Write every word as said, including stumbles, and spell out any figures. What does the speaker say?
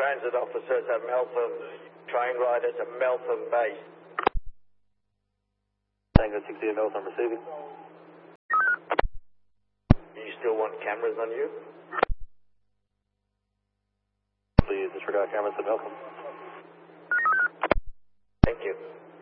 transit officers at Meltham, train riders at Meltham Base. Tango sixty at Meltham receiving. You still want cameras on you? Please disregard cameras at Meltham. Thank you.